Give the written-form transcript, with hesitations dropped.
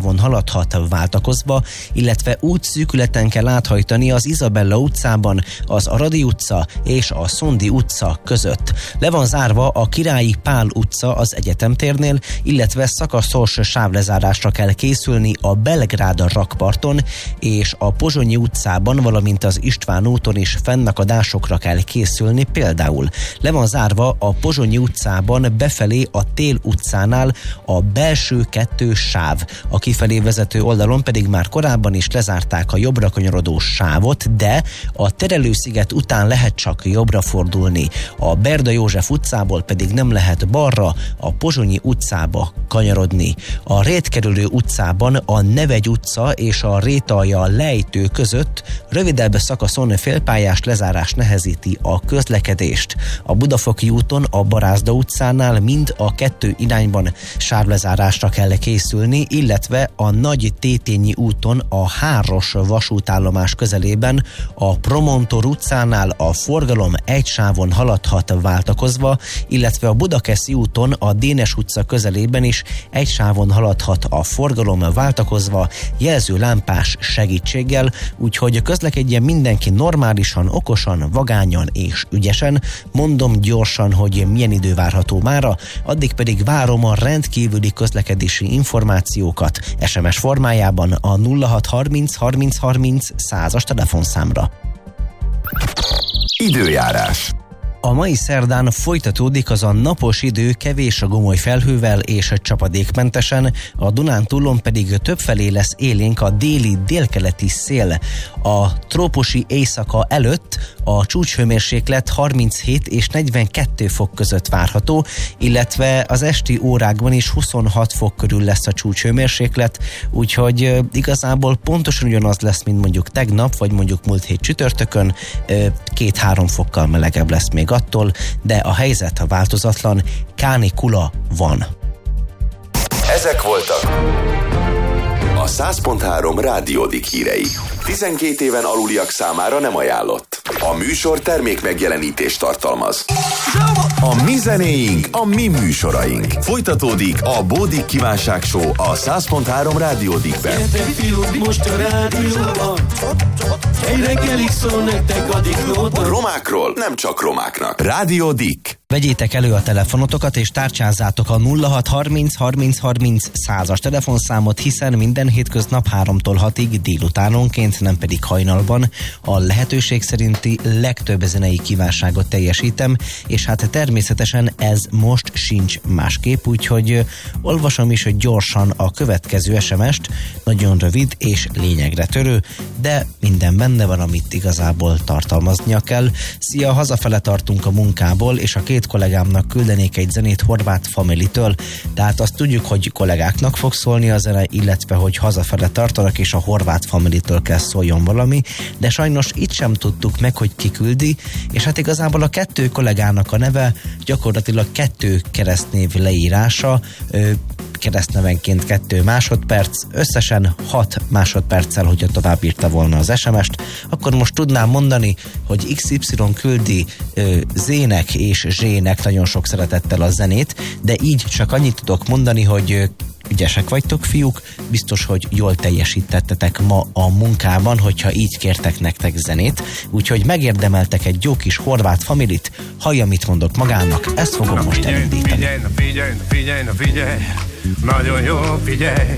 sávon haladhat váltakozva, illetve útszűkületen kell áthajtani az Izabella utcában, az Aradi utca és a Szondi utca között. Le van zárva a Királyi Pál utca az Egyetemtérnél, illetve szakaszos sávlezárásra kell készülni a Belgrád rakparton és a Pozsonyi utcában, valamint az István úton is fennakadásokra kell készülni, például le van zárva a Pozsonyi utcában befelé a Tél utcánál a belső 2 sáv. A kifelé vezető oldalon pedig már korábban is lezárták a jobbra kanyarodó sávot, de a Terelősziget után lehet csak jobbra fordulni. A Berda József utcából pedig nem lehet balra, a Pozsonyi utcába kanyarodni. A Rétkerülő utcában a Nevegy utca és a Rétalja lejtő között rövidebb szakaszon félpályás lezárás nehezíti a közlekedést. A Budafoki úton a Barázda utcánál mind a 2 irányban sávlezárásra kell készülni, illetve a Nagy Tétényi úton a Háros vasútállomás közelében a Promontor utcánál a forgalom egy sávon haladhat váltakozva, illetve a Budakeszi úton a Dénes utca közelében is egy sávon haladhat a forgalom váltakozva jelzőlámpás segítséggel, úgyhogy közlekedjen mindenki normálisan, okosan, vagányan és ügyesen. Mondom gyorsan, hogy milyen idő várható mára, addig pedig várom a rendkívüli közlekedési információkat SMS formájában a 0630 30 30 100-as telefonszámra. Időjárás. A mai szerdán folytatódik az a napos idő kevés a gomoly felhővel és csapadékmentesen, a Dunántúlon pedig többfelé lesz élénk a déli-délkeleti szél. A trópusi éjszaka előtt a csúcshőmérséklet 37 és 42 fok között várható, illetve az esti órákban is 26 fok körül lesz a csúcshőmérséklet, úgyhogy igazából pontosan ugyanaz lesz, mint mondjuk tegnap, vagy mondjuk múlt hét csütörtökön, 2-3 fokkal melegebb lesz még attól, de a helyzet változatlan, kánikula van. Ezek voltak a 100.3 Rádiódik hírei. 12 éven aluliak számára nem ajánlott. A műsor termék megjelenítést tartalmaz. A mi zenéink, a mi műsoraink. Folytatódik a Bódik Kívánság Show a 100.3 Rádiódikben. Gyertek fiúk, most a rádióban, egy reggelig szól nektek a Diklóta. Romákról nem csak romáknak. Rádiódik. Vegyétek elő a telefonotokat és tárcsázzátok a 0630 30 30 100-as telefonszámot, hiszen minden hétköznap 3-tól 6-ig délutánonként, nem pedig hajnalban a lehetőség szerinti legtöbb zenei kívánságot teljesítem, és hát természetesen ez most sincs másképp, úgyhogy olvasom is gyorsan a következő SMS-t, nagyon rövid és lényegre törő, de minden benne van, amit igazából tartalmaznia kell. Szia, hazafele tartunk a munkából, és a 2 kollégámnak küldenék egy zenét Horváth Family-től, tehát azt tudjuk, hogy kollégáknak fog szólni a zene, illetve hogy hazafele tartanak, és a Horváth Family-től kell szóljon valami, de sajnos itt sem tudtuk meg, hogy ki küldi, és hát igazából a 2 kollégának a neve gyakorlatilag 2 keresztnév leírása, keresztnevenként 2 másodperc, összesen 6 másodperccel, hogyha tovább írta volna az SMS-t, akkor most tudnám mondani, hogy XY küldi Z-nek és Z-nek nagyon sok szeretettel a zenét, de így csak annyit tudok mondani, hogy ügyesek vagytok, fiúk, biztos, hogy jól teljesítettetek ma a munkában, hogyha így kértek nektek zenét, úgyhogy megérdemeltek egy jó kis Horváth Familyt, hallja, mit mondok magának, ezt fogom most elindítani. Figyelj, nagyon jó, figyelj!